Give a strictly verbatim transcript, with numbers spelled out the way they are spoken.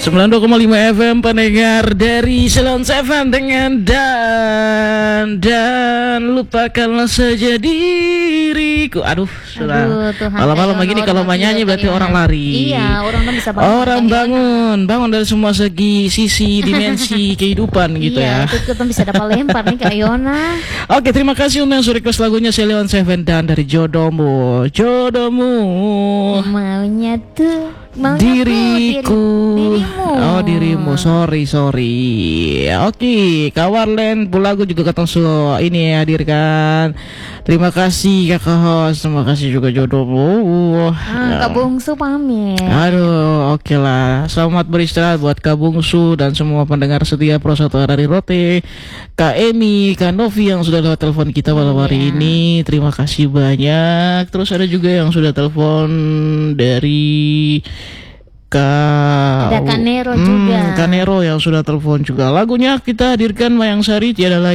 sembilan puluh dua koma lima F M pendengar dari Salon Seven dengan dan dan lupakanlah saja diriku. Aduh, sudah malam-malam begini kalau nyanyi berarti orang lari. Iya, orang bisa bangun. Orang bangun, bangun dari semua segi, sisi, dimensi kehidupan gitu iya, ya. Iya, kita bisa dapat lempar nih Kak Yona. Oke, terima kasih untuk yang sudah request lagunya Salon Seven dan dari Jodohmu, Jodohmu. Maunya tuh Maunya diriku tuh, diri, dirimu. Oh dirimu, sorry sorry. Oke, kawan pula lagu juga ketemu so ini hadirkan. Terima kasih kakak host, terima kasih juga Jodohmu. ah, Kak Bungsu pamit. Aduh, oke okay lah. Selamat beristirahat buat Kak Bungsu dan semua pendengar setia Pro satu dari Rote, Kak Emi, Kak Novi yang sudah lewat telepon kita malam hari iya. ini. Terima kasih banyak. Terus ada juga yang sudah telepon dari Kak Ada Kak Nero hmm, juga. Kak Nero yang sudah telepon juga. Lagunya kita hadirkan Mayang Sari, tiada lain